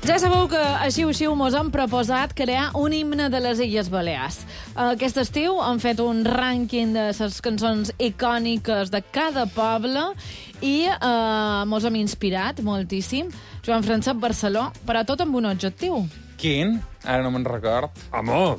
Ja sabeu que a Xiu-Xiu mos han proposat crear un himne de les Illes Balears. Aquest estiu han fet un rànquing de les cançons icòniques de cada poble i mos hem inspirat moltíssim. Joan Francesc Barceló, però tot amb un objectiu. Quin? Ara no me'n record. Home.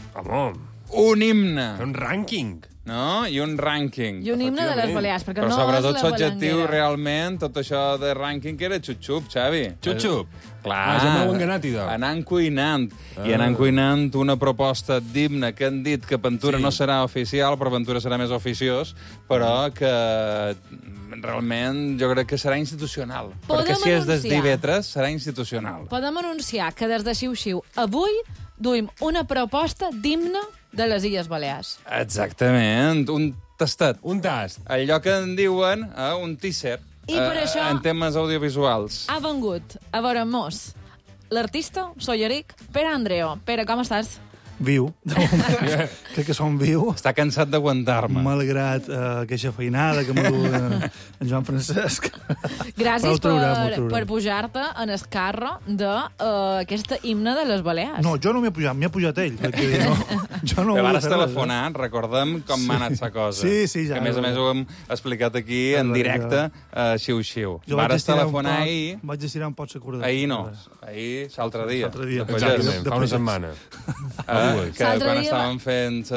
Un himne. Un rànquing. No? I un rànquing. I un himne de les Balears, perquè Però no sobretot és la l'objectiu balanguera. realment, tot això de rànquing, que era xup-xup, Xavi. Xup-xup. Clar. Ja m'ho han ganat, idò. Anant cuinant. I anant cuinant una proposta d'himne que han dit que Ventura no serà oficial, però Ventura serà més oficiós, però que realment jo crec que serà institucional. Podem Perquè si és des anunciar. d'Ivetres, serà institucional. Podem anunciar que des de Xiu-Xiu avui duim una proposta d'himne de les Illes Balears. Exactament. Un tastet. Un tast. Allò que en diuen un teaser. I per això- En temes audiovisuals. Ha vengut a veure-mos l'artista solleric Pere Andreo. Pere, com estàs? Viu. Crec que som viu, Està cansat d'aguantar-me. malgrat aquesta feinada que m'ha dut en Joan Francesc. Gràcies Però ho traurem. per pujar-te en el carro d'aquesta himne de les Balears. No, jo no m'he pujat, m'hi ha pujat ell. Perquè jo no Però vull vas fer res, telefonant, recordem com m'ha anat la cosa. Sí, ja. Que a més ho hem explicat aquí en directe a Xiu-Xiu. Jo Vares telefonar ahir... Vaig estirar un pot la corda. Ahir no, ahir l'altre dia. L'altre dia. De Pallars. Exactament, fa una setmana. Que L'altre quan dia estàvem fent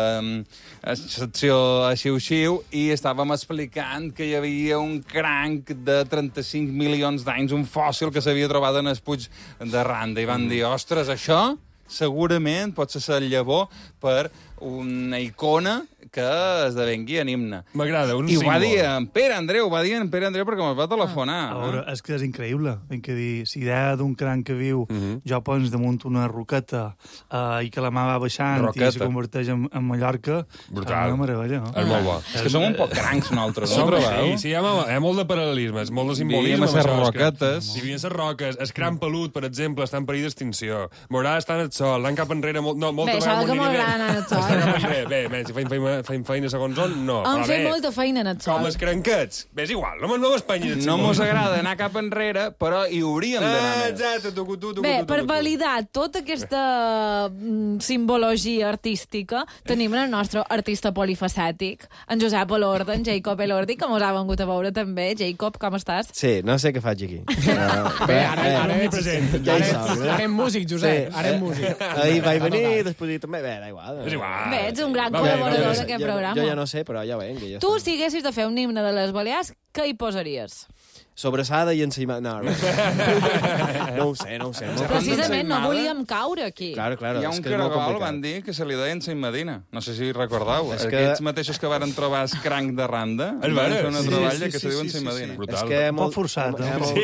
secció a Xiu-Xiu i estàvem explicant que hi havia un cranc de 35 milions d'anys, un fòssil que s'havia trobat en el Puig de Randa. I van dir, ostres, això segurament pot ser el llavor per una icona que esdevengui en himne. M'agrada, un I ho va símbol. dir en Pere Andreu, perquè me'l va telefonar. A veure, és que és increïble. Hem que dir, si idea d'un cranc que viu, jo pons damunt una roqueta i que la mà va baixant i se converteix en Mallorca, Brutal. una meravella, no? És molt bo. És que som un poc crancs nosaltres, no Som, trobeu? sí, hi ha molt de paral·lelismes, molt de simbolisme. Vivíem a amb ses això, és que roquetes. Vivien a ses roques. El cran pelut, per exemple, està en perill d'extinció. Morà està en el sol, l'any cap enrere... Molta Bé, això que m'agrada anar al sol. Bé, si feim feina segons on, no. Han Però fet bé, molta feina en el com sol. els cranquets. Bé, és igual, no m'espanyi. No mos agrada anar cap enrere, però hi hauríem d'anar més. Exacte, Bé, per validar tota aquesta simbologia artística, tenim el nostre artista polifacètic, en Josep Elordi, en Jacob Elordi, que mos ha vengut a veure també. Jacob, com estàs? Sí, no sé què faig aquí. Bé, ara m'hi presento. Ja hi som, Ara hem músic, Josep, ara hem músic. Ahir vaig venir i després també... Bé, da igual. És igual. Bé, ets un gran Va bé, col·laborador va bé. d'aquest Jo programa. ja no sé, però ja veiem que ja Tu, si haguessis de fer un himne de les Balears, què hi posaries? Sobrassada i encima... No, no ho sé. Precisament, no ensaïmada. volíem caure aquí. Claro, Hi ha un és que és molt caragol, complicat. van dir, que se li deia Ensaïm Medina. No sé si recordeu. És que- Aquests mateixos que varen trobar el cranc de Randa És van vera, fer una sí, troballa que sí, se diu sí, Ensaïm sí, Medina. Brutal. És que Un poc forçat,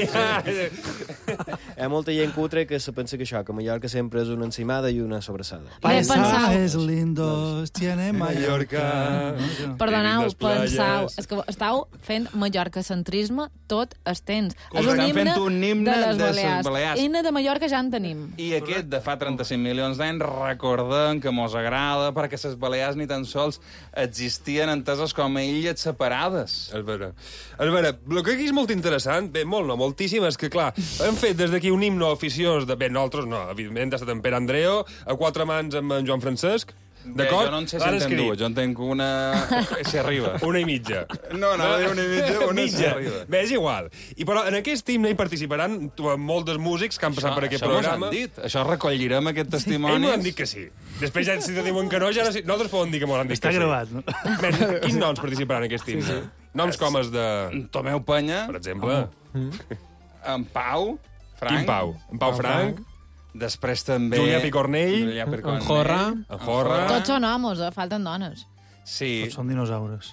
hi ha molta gent cutre que se pensa que això, que Mallorca sempre és una encimada i una sobrassada. Paisajes lindos tiene Mallorca. Perdoneu, lindes playes. pensau. És que estàu fent mallorcacentrisme tot el temps. És Estan un himne fent un himne de les de les Balears. Balears. Himne de Mallorca ja en tenim. I aquest de fa 35 milions d'anys recordem que mos agrada perquè les Balears ni tan sols existien enteses com a illes separades. És vera. El que aquí és molt interessant, bé, molt no, moltíssim, és que, clar, hem fet des d'aquí un himne oficiós de... Bé, nosaltres no, evidentment, ha estat en Pere Andreo, a quatre mans amb en Joan Francesc, d'acord? Jo no en sé si L'han en tenc escrit. dues, jo en tenc una... si arriba. Una i mitja. No, anava a dir una i mitja, una si arriba. Bé, és igual. I però en aquest himne hi participaran molts dels músics que han passat per aquest això programa. mos han dit. Això recollirem aquest testimoni. Ells m'ho han dit que sí. Després ja si te diuen que no, ja no, nosaltres podem dir que m'ho han dit Està que sí. gravat, no? Ben, quins noms participaran en aquest himne? Noms com els de... Tomeu Penya, Per exemple, en Pau, Frank. Quin Pau? En Pau Frank, Després també... Julià Picornell, Julià Picornell. Jorra. en Jorra... Tots són homes, falten dones. Sí. Tots són dinosaures.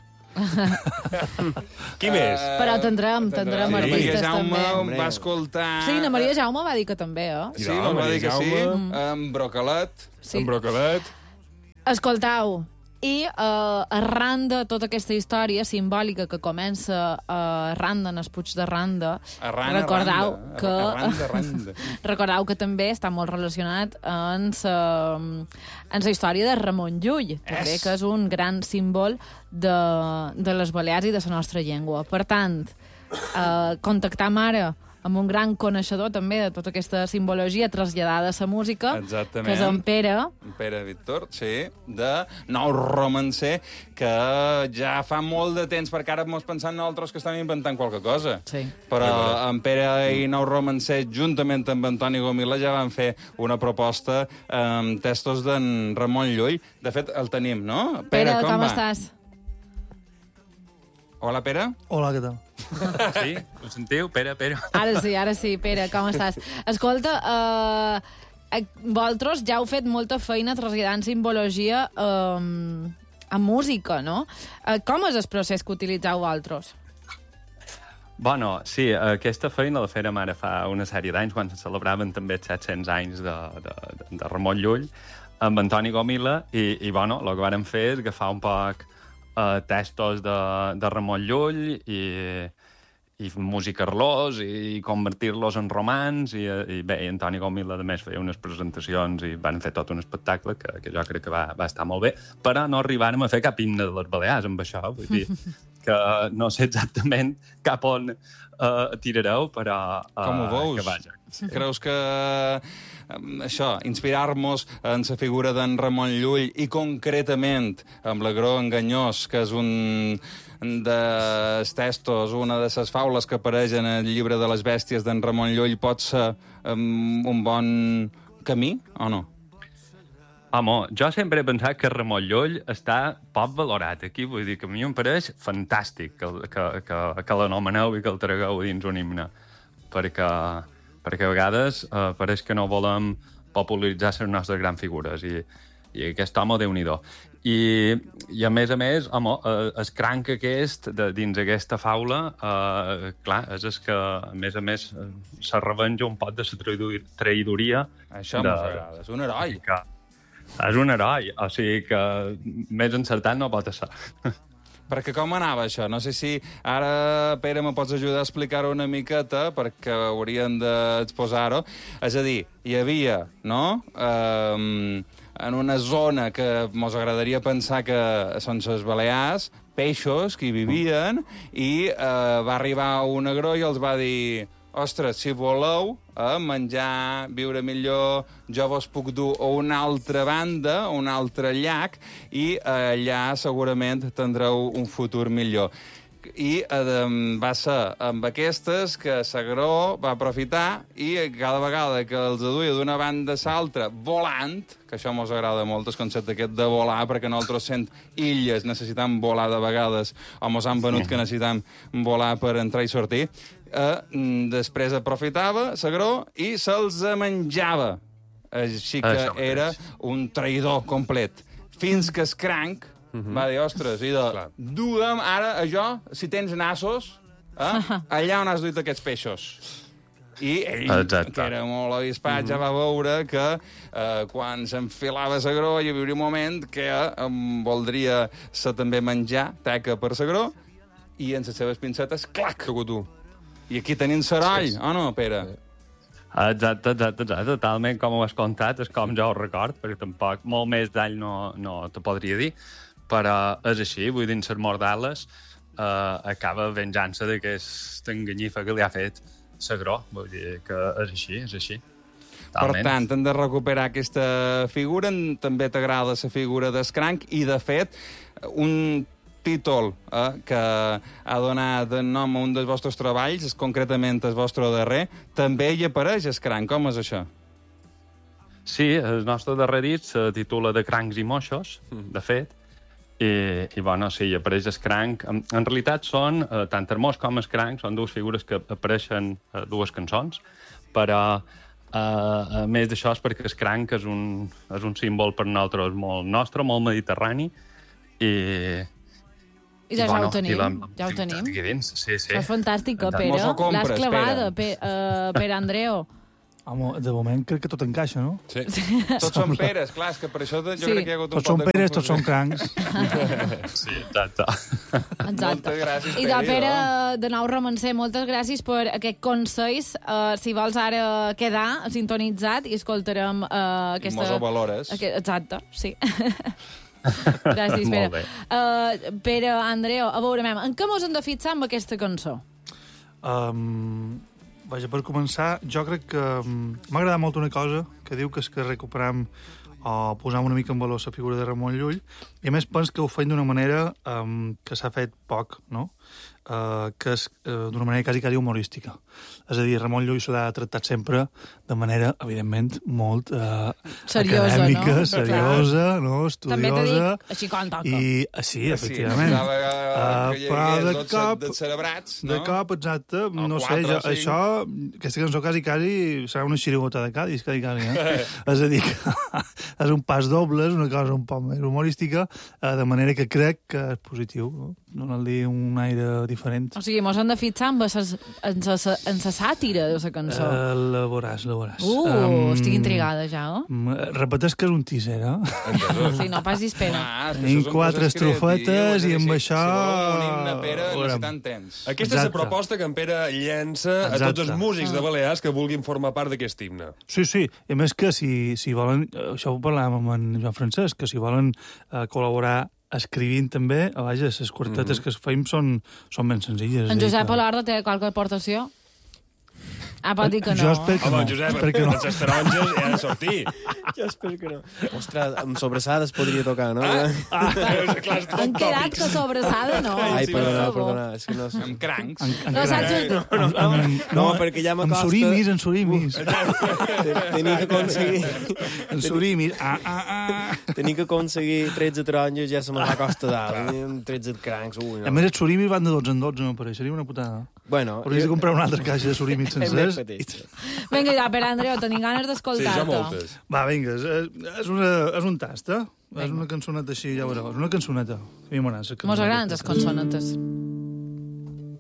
Qui més? Però tindrem Sí, artistes Jaume també. va escoltar... Sí, na Maria Jaume va dir que també, eh? Sí, Mira, me'l va dir que sí. Jaume. En Brocalet. Sí. En Brocalet. Escoltau, i arran de tota aquesta història simbòlica que comença arran en el Puig de Randa, recordeu que recordeu que també està molt relacionat amb la història de Ramon Llull, també, que és un gran símbol de les Balears i de la nostra llengua. Per tant, contactam ara amb un gran coneixedor també de tota aquesta simbologia traslladada a la música, exactament, que és en Pere. En Pere Víctor, sí, de Nou Romancer, que ja fa molt de temps, perquè ara mos pensant nosaltres que estem inventant qualque cosa. Sí. Però en Pere i Nou Romancer, juntament amb Antoni Gomila, ja van fer una proposta amb textos d'en Ramon Llull. De fet, el tenim, no? Pere, com va? estàs? Hola, Pere. Hola, què tal? Sí? Ho sentiu? Pere. Ara sí, Pere, com estàs? Escolta, vosaltres ja heu fet molta feina traslladant simbologia a música, no? Com és el procés que utilitzeu vosaltres? Bueno, sí, aquesta feina la fèrem ara fa una sèrie d'anys, quan se celebraven també els 700 anys de Ramon Llull, amb Antoni Gomila, i bueno, el que vàrem fer és agafar un poc textos de Ramon Llull i musicar-los i convertir-los en romans i bé, i Antoni Gomila a més feia unes presentacions i van fer tot un espectacle que jo crec que va estar molt bé, però no arribàrem a fer cap himne de les Balears amb això, vull dir que no sé exactament cap on tirareu, però com ho veus? que vaja. Creus que això, inspirar-nos en la figura d'en Ramon Llull i concretament amb l'Agró Enganyós, que és un dels textos, una de les faules que apareix en el llibre de les bèsties d'en Ramon Llull, pot ser un bon camí o no? Home, jo sempre he pensat que Ramon Llull està poc valorat aquí, vull dir que a mi em pareix fantàstic que l'anomeneu i que el tragueu dins un himne, perquè a vegades pareix que no volem popularitzar les nostres grans figures i aquest home, Déu-n'hi-do. I a més, home, el cranc aquest, dins aquesta faula, clar, és el que, a més, se revenja un poc de la traïdoria. Això m'agrada, és un heroi. És un heroi, o sigui que més encertat no pot ser. Perquè com anava això? No sé si ara, Pere, me pots ajudar a explicar-ho una miqueta, perquè hauríem d'exposar-ho. És a dir, hi havia, no?, en una zona que mos agradaria pensar que són les Balears, peixos que hi vivien, i va arribar un agró i els va dir: ostres, si voleu menjar, viure millor, jo vos puc dur a una altra banda, a un altre llac, i allà segurament tindreu un futur millor. I va ser amb aquestes que l'Agró va aprofitar i cada vegada que els duia d'una banda a l'altra volant, que això mos agrada molt, el concepte aquest de volar, perquè nosaltres sent illes necessitam volar de vegades, o mos han venut que necessitam volar per entrar i sortir, després aprofitava l'Agró i se'ls menjava. Així que era un traïdor complet. Fins que el cranc va dir: ostres, duem ara això, si tens nassos, allà on has duit aquests peixos. I ell, que era molt avispat, ja va veure que quan s'enfilava l'Agró hi havia un moment que voldria ser també menjar teca per l'Agró, i en les seves pincetes, clac! I aquí tenim l'heroi, o no, Pere? Exacte, totalment com ho has contat, és com jo ho record, perquè tampoc molt més d'all no te podria dir, però és així, vull dir, en les Mordales acaba venjant-se d'aquesta enganyifa que li ha fet l'Agró, vull dir que és així. Per tant, hem de recuperar aquesta figura, també t'agrada la figura d'Escranc, i de fet, un títol que ha donat nom a un dels vostres treballs, concretament el vostre darrer, també hi apareix Escranc. Com és això? Sí, el nostre darrer disc se titula De crancs i moixos, de fet, i bueno, sí, hi apareix Escranc. En realitat són, tant Hermós com Escranc, són dues figures que apareixen a dues cançons, però a més d'això és perquè Escranc és un símbol per nosaltres molt nostre, molt mediterrani, I ja ho tenim, ja ho tenim. Sí. Això és fantàstic, Pere. L'has clavada, Pere Andreo. Home, de moment crec que tot encaixa, no? Sí. Tots són Peres, clar, és que per això jo crec que hi ha hagut un tots són Peres, tots són crancs. Sí, exacte. Moltes gràcies, Pere. I de Pere, de nou Romancer, moltes gràcies per aquest consells. Si vols ara quedar sintonitzat i escoltarem aquesta... Mos ho valores. Exacte, sí. Gràcies, Pere. Molt bé. Pere Andreo, a veure, en què mos hem de fixar amb aquesta cançó? Vaja, per començar, jo crec que m'ha agradat molt una cosa que diu que és que recuperam o posam una mica en valor la figura de Ramon Llull, i a més penso que ho feim d'una manera que s'ha fet poc, no? Que és d'una manera quasi humorística. És a dir, Ramon Llull s'ha tractat sempre de manera, evidentment, molt seriosa, acadèmica, no? seriosa, no? Estudiosa. També t'ho dic, així com toca. Sí, efectivament. Però de cop... De cerebrats, no? De cop, exacte. No sé, això... Aquesta cançó quasi serà una xirigota de Cádiz, quasi, És a dir, és un pas doble, és una cosa un poc més humorística, de manera que crec que és positiu, no? Donar-li un aire diferent. O sigui, mos hem de fixar en la sàtira de la cançó. La veuràs. Estic intrigada ja, Repeteix que és un teaser, Sí, no pas dispera. Tenim 4 estrofetes i amb això... Si voleu un himne, Pere, necessitant temps. Aquesta és la proposta que en Pere llença a tots els músics de Balears que vulguin formar part d'aquest himne. Sí. I a més que si volen... Això ho parlàvem amb en Joan Francesc, que si volen col·laborar escrivint també, vaja, les quartetes que fem són ben senzilles. En Josep Alorda té qualque aportació? Pot dir que no. Jo espero que no. Josep, amb les taronges ja ha de sortir. Jo espero que no. Ostres, amb sobrassades podria tocar, no? Han quedat que sobrassada no. Ai, perdona, és que no sé. Amb crancs. No saps... No, perquè ja m'acosta... En surimis. Tenia que aconseguir... En surimis. Tenia que aconseguir 13 taronges, ja se m'acosta dalt. 13 crancs, ui, no. A més, els surimis van de 12 en 12, no pareix. Seria una putada. Bueno... Hauries de comprar una altra caixa de surimis sencers. Vinga, ja, Pere Andreu, tenim ganes d'escoltar-te. Sí, ja moltes. Va, vinga, és un tast, És una cançoneta així, ja veuràs. És una cançoneta. Mos agraden les cançonetes.